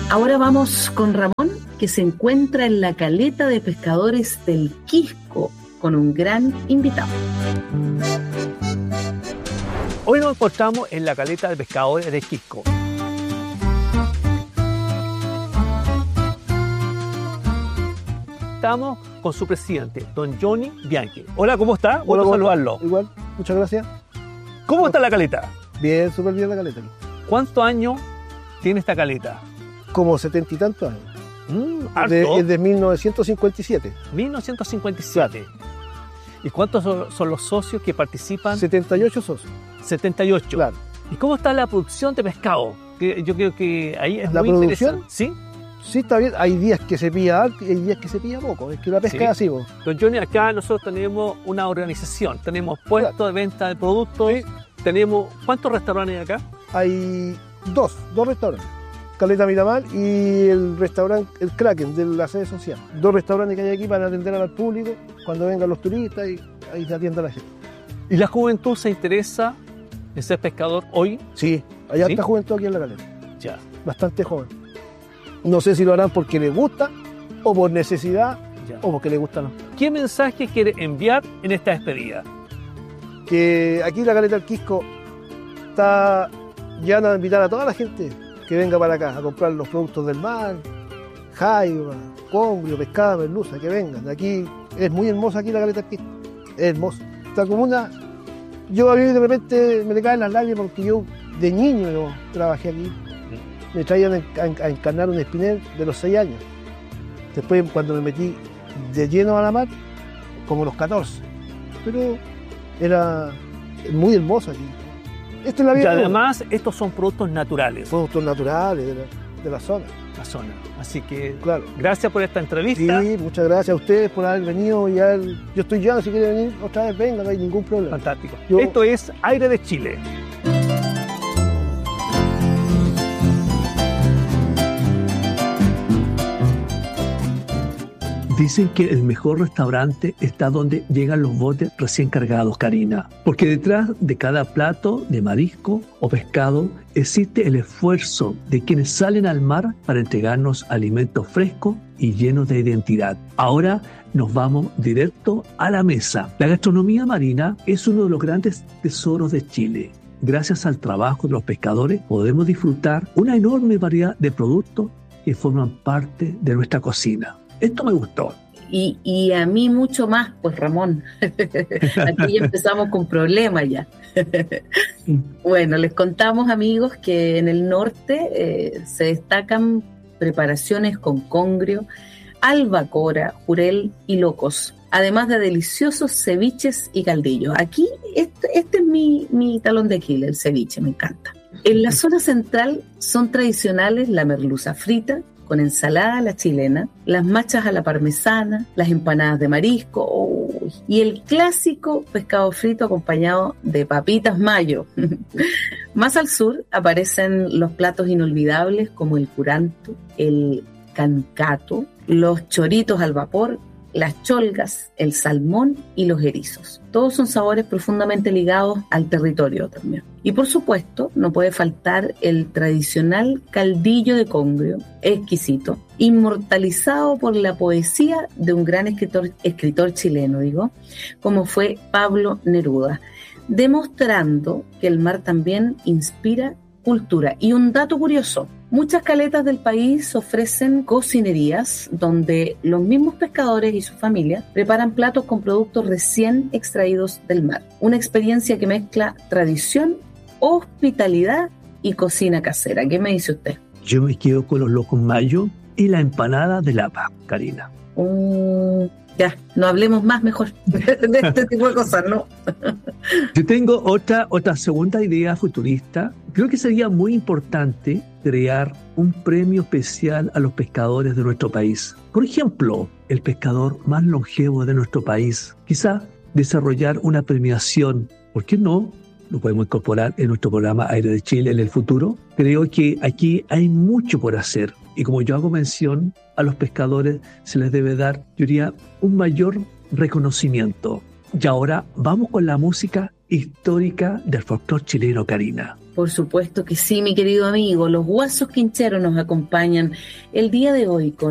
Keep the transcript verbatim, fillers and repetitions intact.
Ahora vamos con Ramón, que se encuentra en la caleta de pescadores del Quisco con un gran invitado. Hoy nos encontramos en la caleta de pescadores del Quisco. Estamos con su presidente, don Johnny Bianchi. Hola, ¿cómo está? Hola, Gusto saludarlo. Igual, muchas gracias. ¿Cómo está la caleta? Bien, súper bien la caleta. ¿Cuántos años tiene esta caleta? Como setenta y tantos años. Mm, Es de, es de mil novecientos cincuenta y siete. mil novecientos cincuenta y siete. Claro. ¿Y cuántos son, son los socios que participan? setenta y ocho socios. setenta y ocho. Claro. ¿Y cómo está la producción de pescado? Que yo creo que ahí es ¿La muy producción? interesante. ¿Sí? Sí, está bien. Hay días que se pilla alto y hay días que se pilla poco. Es que la pesca Sí. es así, vos. Don Johnny, acá nosotros tenemos una organización. Tenemos puestos Claro. de venta de productos. Sí. Tenemos... ¿Cuántos restaurantes hay acá? Hay dos, dos restaurantes. Caleta Miramar y el restaurante El Kraken de la sede social. Dos restaurantes que hay aquí para atender al público cuando vengan los turistas y ahí se atiende a la gente. ¿Y la juventud se interesa en ser pescador hoy? Sí, hay ¿Sí? harta juventud aquí en la caleta. Ya. Bastante joven. No sé si lo harán porque les gusta o por necesidad ya. o porque les gusta no. ¿Qué mensaje quiere enviar en esta despedida? Que aquí la caleta del Quisco está ya a invitar a toda la gente que venga para acá a comprar los productos del mar, jaiba, congrio, pescado, merluza, que vengan. Aquí es muy hermosa aquí la caleta del Quisco. Es hermosa. Esta comuna, yo a mí de repente me le caen las lágrimas porque yo de niño yo trabajé aquí. Me traían a, a encarnar un espinel de los seis años. Después cuando me metí de lleno a la mar, como los catorce. Pero era muy hermosa aquí. Esta es la Y vida. además, estos son productos naturales. Productos naturales de la, de la zona. La zona. Así que, Claro. gracias por esta entrevista. Sí, muchas gracias a ustedes por haber venido. Y haber- yo estoy ya, si quieren venir otra vez, venga, no hay ningún problema. Fantástico. Yo- Esto es Aire de Chile. Dicen que el mejor restaurante está donde llegan los botes recién cargados, Karina. Porque detrás de cada plato de marisco o pescado existe el esfuerzo de quienes salen al mar para entregarnos alimentos frescos y llenos de identidad. Ahora nos vamos directo a la mesa. La gastronomía marina es uno de los grandes tesoros de Chile. Gracias al trabajo de los pescadores podemos disfrutar una enorme variedad de productos que forman parte de nuestra cocina. Esto me gustó. Y, y a mí mucho más, pues Ramón. Aquí ya empezamos con problemas ya. Bueno, les contamos, amigos, que en el norte eh, se destacan preparaciones con congrio, albacora, jurel y locos, además de deliciosos ceviches y caldillos. Aquí, este, este es mi, mi talón de Aquiles, el ceviche, me encanta. En la zona central son tradicionales la merluza frita, con ensalada a la chilena, las machas a la parmesana, las empanadas de marisco, uy, y el clásico pescado frito acompañado de papitas mayo. Más al sur aparecen los platos inolvidables como el curanto, el cancato, los choritos al vapor, las cholgas, el salmón y los erizos. Todos son sabores profundamente ligados al territorio también. Y por supuesto, no puede faltar el tradicional caldillo de congrio, exquisito, inmortalizado por la poesía de un gran escritor, escritor chileno, digo, como fue Pablo Neruda, demostrando que el mar también inspira cultura. Y un dato curioso, muchas caletas del país ofrecen cocinerías donde los mismos pescadores y sus familias preparan platos con productos recién extraídos del mar. Una experiencia que mezcla tradición, hospitalidad y cocina casera. ¿Qué me dice usted? Yo me quedo con los locos mayo y la empanada de lapa, Karina. Uh, ya, no hablemos más mejor de este tipo de cosas, ¿no? Yo tengo otra, otra segunda idea futurista. Creo que sería muy importante crear un premio especial a los pescadores de nuestro país. Por ejemplo, el pescador más longevo de nuestro país. Quizá desarrollar una premiación, ¿por qué no? Lo podemos incorporar en nuestro programa Aire de Chile en el futuro. Creo que aquí hay mucho por hacer. Y como yo hago mención, a los pescadores se les debe dar, yo diría, un mayor reconocimiento. Y ahora vamos con la música histórica del folclore chileno, Karina. Por supuesto que sí, mi querido amigo. Los Guasos Quincheros nos acompañan el día de hoy con